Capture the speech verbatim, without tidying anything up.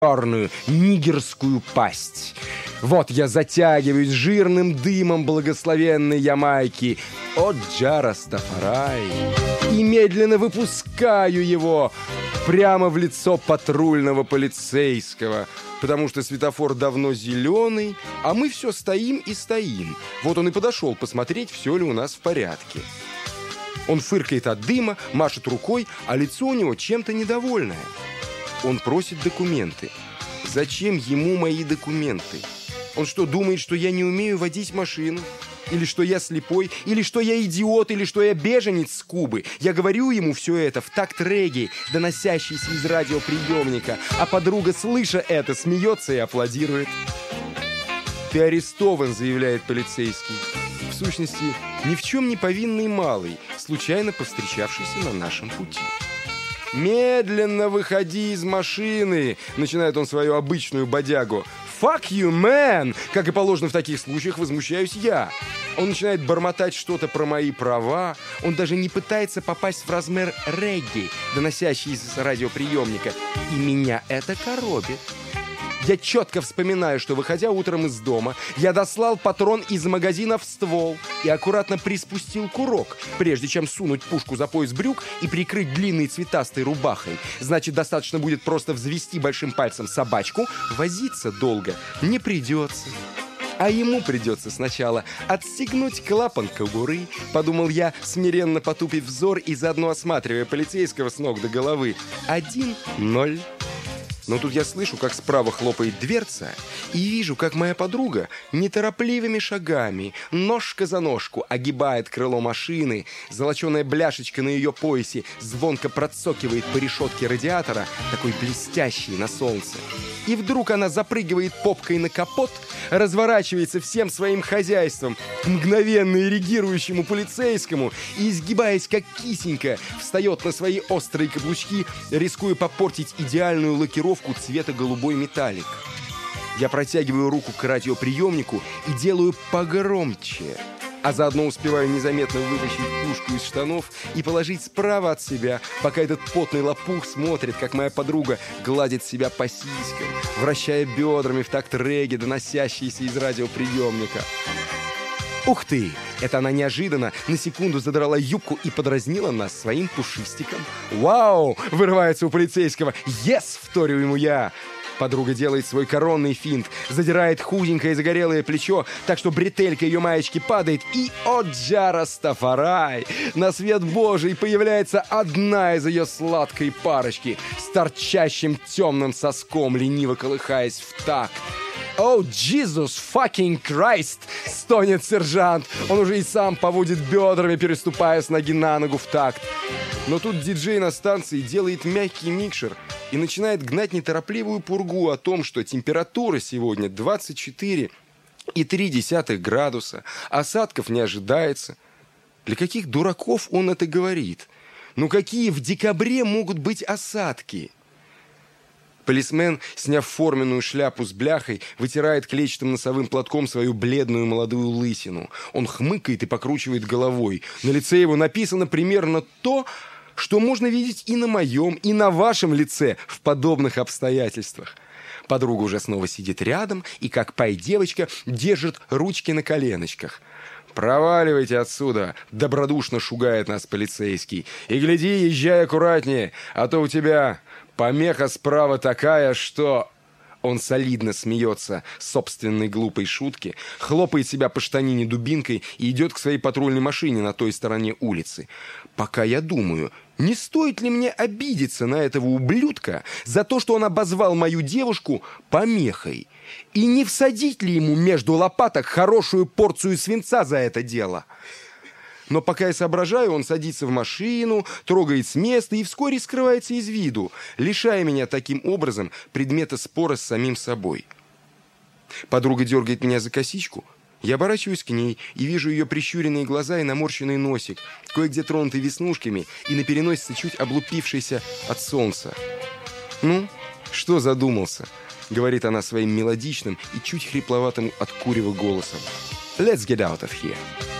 черную нигерскую пасть. Вот я затягиваюсь жирным дымом благословенной Ямайки. О, Джа Растафарай! И медленно выпускаю его прямо в лицо патрульного полицейского, потому что светофор давно зеленый, а мы все стоим и стоим. Вот он и подошел посмотреть, все ли у нас в порядке. Он фыркает от дыма, машет рукой, а лицо у него чем-то недовольное. Он просит документы. Зачем ему мои документы? Он что, думает, что я не умею водить машину? Или что я слепой? Или что я идиот? Или что я беженец с Кубы? Я говорю ему все это в такт регги, доносящийся из радиоприемника, а подруга, слыша это, смеется и аплодирует. «Ты арестован», — заявляет полицейский. В сущности, ни в чем не повинный малый, случайно повстречавшийся на нашем пути. «Медленно выходи из машины!» — начинает он свою обычную бодягу. «Fuck you, man!» — как и положено в таких случаях, возмущаюсь я. Он начинает бормотать что-то про мои права. Он даже не пытается попасть в размер регги, доносящийся с радиоприемника. И меня это коробит. Я четко вспоминаю, что, выходя утром из дома, я дослал патрон из магазина в ствол и аккуратно приспустил курок, прежде чем сунуть пушку за пояс брюк и прикрыть длинной цветастой рубахой. Значит, достаточно будет просто взвести большим пальцем собачку, возиться долго не придется. А ему придется сначала отстегнуть клапан кобуры, подумал я, смиренно потупив взор и заодно осматривая полицейского с ног до головы. Один ноль. Но тут я слышу, как справа хлопает дверца, и вижу, как моя подруга неторопливыми шагами, ножка за ножку, огибает крыло машины. Золоченая бляшечка на ее поясе звонко процокивает по решетке радиатора, такой блестящий на солнце. И вдруг она запрыгивает попкой на капот, разворачивается всем своим хозяйством к мгновенно эрегирующему полицейскому и, изгибаясь как кисенька, встает на свои острые каблучки, рискуя попортить идеальную лакировку цвета голубой металлик. Я протягиваю руку к радиоприемнику и делаю погромче, а заодно успеваю незаметно вытащить пушку из штанов и положить справа от себя, пока этот потный лопух смотрит, как моя подруга гладит себя по сиськам, вращая бедрами в такт регги, доносящийся из радиоприемника. Ух ты! Это она неожиданно на секунду задрала юбку и подразнила нас своим пушистиком. «Вау!» — вырывается у полицейского. «Ес!» — вторю ему я. Подруга делает свой коронный финт, задирает худенькое загорелое плечо, так что бретелька ее маечки падает, и, о, Джа Растафарай! На свет Божий появляется одна из ее сладкой парочки с торчащим темным соском, лениво колыхаясь в такт. «О, Jesus fucking Christ!» — стонет сержант. Он уже и сам поводит бедрами, переступая с ноги на ногу в такт. Но тут диджей на станции делает мягкий микшер и начинает гнать неторопливую пургу о том, что температура сегодня двадцать четыре и три десятых градуса, осадков не ожидается. Для каких дураков он это говорит? Ну какие в декабре могут быть осадки? Полисмен, сняв форменную шляпу с бляхой, вытирает клетчатым носовым платком свою бледную молодую лысину. Он хмыкает и покручивает головой. На лице его написано примерно то, что можно видеть и на моем, и на вашем лице в подобных обстоятельствах. Подруга уже снова сидит рядом и, как пай-девочка, держит ручки на коленочках. «Проваливайте отсюда!» — добродушно шугает нас полицейский. «И гляди, езжай аккуратнее, а то у тебя помеха справа такая, что...» Он солидно смеется собственной глупой шутки, хлопает себя по штанине дубинкой и идет к своей патрульной машине на той стороне улицы. Пока я думаю, не стоит ли мне обидеться на этого ублюдка за то, что он обозвал мою девушку помехой, и не всадить ли ему между лопаток хорошую порцию свинца за это дело? Но пока я соображаю, он садится в машину, трогает с места и вскоре скрывается из виду, лишая меня таким образом предмета спора с самим собой. Подруга дергает меня за косичку. Я оборачиваюсь к ней и вижу ее прищуренные глаза и наморщенный носик, кое-где тронутый веснушками и на переносице чуть облупившийся от солнца. «Ну, что задумался?» — говорит она своим мелодичным и чуть хрипловатым от курева голосом. «Let's get out of here».